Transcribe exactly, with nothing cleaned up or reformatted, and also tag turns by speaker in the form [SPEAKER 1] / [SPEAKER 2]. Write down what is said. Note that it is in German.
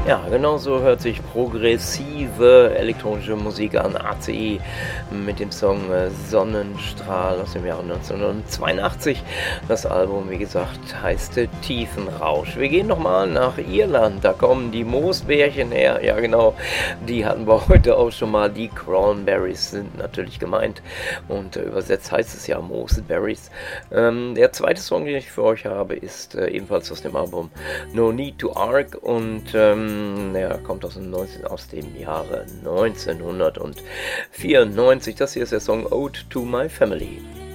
[SPEAKER 1] Ja, genau so hört sich progressive elektronische Musik an. A C E mit dem Song äh, Sonnenstrahl aus dem Jahre neunzehnhundertzweiundachtzig. Das Album, wie gesagt, heißt äh, Tiefenrausch. Wir gehen nochmal nach Irland. Da kommen die Moosbärchen her. Ja, genau. Die hatten wir heute auch schon mal. Die Cranberries sind natürlich gemeint. Und äh, übersetzt heißt es ja Moosberries. Ähm, der zweite Song, den ich für euch habe, ist äh, ebenfalls aus dem Album No Need to Arc. Und ähm, er kommt aus dem, neunzehn, aus dem Jahre neunzehnhundertvierundneunzig. Das hier ist der Song Ode to My Family.